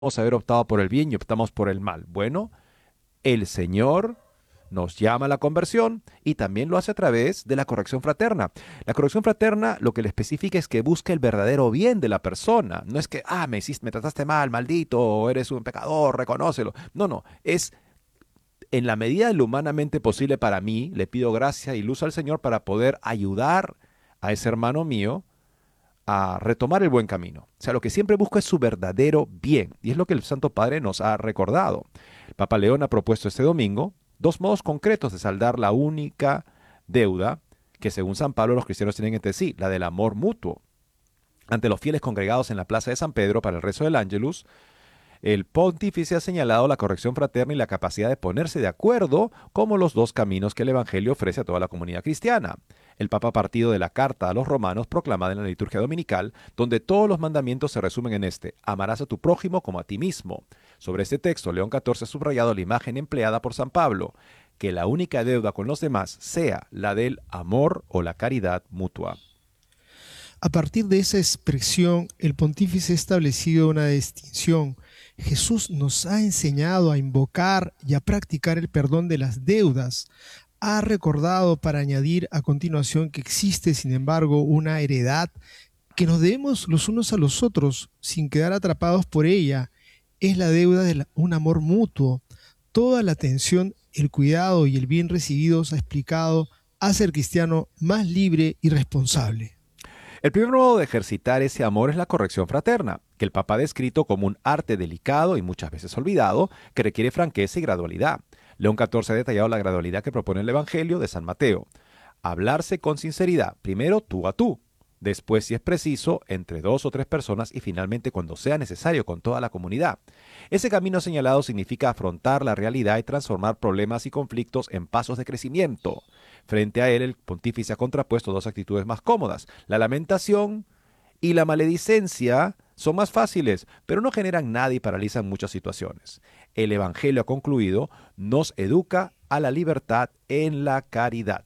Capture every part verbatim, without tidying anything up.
haber optado por el bien y optamos por el mal. Bueno, el Señor nos llama a la conversión y también lo hace a través de la corrección fraterna. La corrección fraterna lo que le especifica es que busca el verdadero bien de la persona. No es que, ah, me hiciste, me trataste mal, maldito, o eres un pecador, reconócelo. No, no, es en la medida de lo humanamente posible para mí, le pido gracia y luz al Señor para poder ayudar a ese hermano mío a retomar el buen camino. O sea, lo que siempre busco es su verdadero bien. Y es lo que el Santo Padre nos ha recordado. El Papa León ha propuesto este domingo dos modos concretos de saldar la única deuda que según San Pablo los cristianos tienen entre sí, la del amor mutuo. Ante los fieles congregados en la plaza de San Pedro para el rezo del Ángelus, el pontífice ha señalado la corrección fraterna y la capacidad de ponerse de acuerdo como los dos caminos que el Evangelio ofrece a toda la comunidad cristiana. El Papa ha partido de la carta a los romanos proclamada en la liturgia dominical, donde todos los mandamientos se resumen en este: amarás a tu prójimo como a ti mismo. Sobre este texto, León catorce ha subrayado la imagen empleada por San Pablo, que la única deuda con los demás sea la del amor o la caridad mutua. A partir de esa expresión, el pontífice ha establecido una distinción. Jesús nos ha enseñado a invocar y a practicar el perdón de las deudas. Ha recordado para añadir a continuación que existe, sin embargo, una heredad que nos debemos los unos a los otros sin quedar atrapados por ella. Es la deuda de un amor mutuo. Toda la atención, el cuidado y el bien recibidos, ha explicado, hace al cristiano más libre y responsable. El primer modo de ejercitar ese amor es la corrección fraterna, que el Papa ha descrito como un arte delicado y muchas veces olvidado, que requiere franqueza y gradualidad. León catorce ha detallado la gradualidad que propone el Evangelio de San Mateo. Hablarse con sinceridad, primero tú a tú, después, si es preciso, entre dos o tres personas y finalmente, cuando sea necesario, con toda la comunidad. Ese camino señalado significa afrontar la realidad y transformar problemas y conflictos en pasos de crecimiento. Frente a él, el pontífice ha contrapuesto dos actitudes más cómodas: la lamentación y la maledicencia son más fáciles, pero no generan nada y paralizan muchas situaciones. El Evangelio, ha concluido, nos educa a la libertad en la caridad.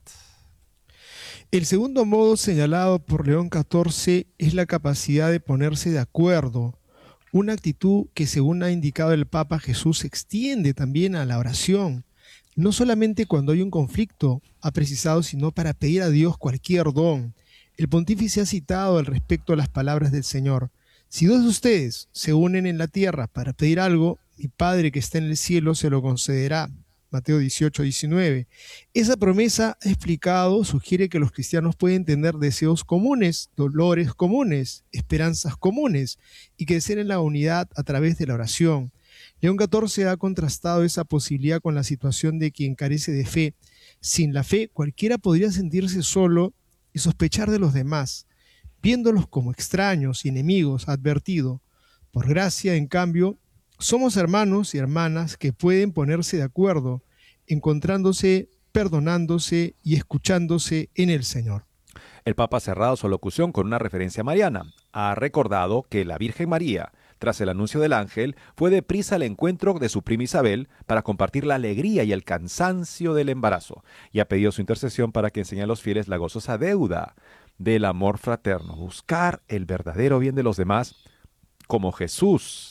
El segundo modo señalado por León catorce es la capacidad de ponerse de acuerdo, una actitud que, según ha indicado el Papa, Jesús se extiende también a la oración, no solamente cuando hay un conflicto, ha precisado, sino para pedir a Dios cualquier don. El pontífice ha citado al respecto las palabras del Señor: si dos de ustedes se unen en la tierra para pedir algo, mi Padre que está en el cielo se lo concederá. Mateo dieciocho, diecinueve. Esa promesa, ha explicado, sugiere que los cristianos pueden tener deseos comunes, dolores comunes, esperanzas comunes, y crecer en la unidad a través de la oración. León catorce ha contrastado esa posibilidad con la situación de quien carece de fe. Sin la fe, cualquiera podría sentirse solo y sospechar de los demás, viéndolos como extraños y enemigos, ha advertido. Por gracia, en cambio, somos hermanos y hermanas que pueden ponerse de acuerdo, encontrándose, perdonándose y escuchándose en el Señor. El Papa ha cerrado su alocución con una referencia mariana. Ha recordado que la Virgen María, tras el anuncio del ángel, fue deprisa al encuentro de su prima Isabel para compartir la alegría y el cansancio del embarazo, y ha pedido su intercesión para que enseñe a los fieles la gozosa deuda del amor fraterno, buscar el verdadero bien de los demás como Jesús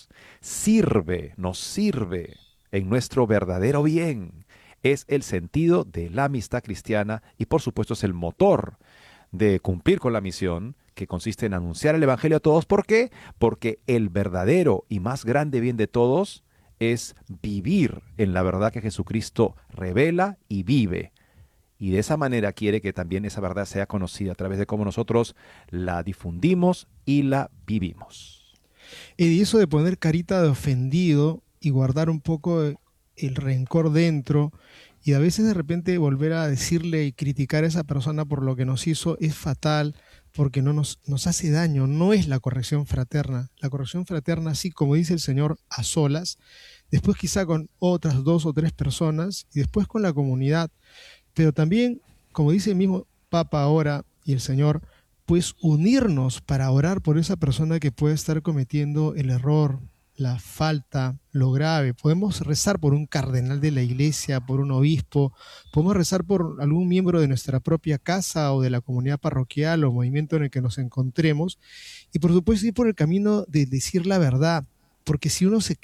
sirve, nos sirve en nuestro verdadero bien. Es el sentido de la amistad cristiana y, por supuesto, es el motor de cumplir con la misión, que consiste en anunciar el Evangelio a todos. ¿Por qué? Porque el verdadero y más grande bien de todos es vivir en la verdad que Jesucristo revela y vive. Y de esa manera quiere que también esa verdad sea conocida a través de cómo nosotros la difundimos y la vivimos. Y eso de poner carita de ofendido y guardar un poco el rencor dentro, y a veces de repente volver a decirle y criticar a esa persona por lo que nos hizo, es fatal, porque no nos, nos hace daño. No es la corrección fraterna. La corrección fraterna, así como dice el Señor, a solas, después quizá con otras dos o tres personas y después con la comunidad. Pero también, como dice el mismo Papa ahora y el Señor, pues unirnos para orar por esa persona que puede estar cometiendo el error, la falta, lo grave. Podemos rezar por un cardenal de la iglesia, por un obispo, podemos rezar por algún miembro de nuestra propia casa o de la comunidad parroquial o movimiento en el que nos encontremos, y por supuesto ir por el camino de decir la verdad. porque si uno se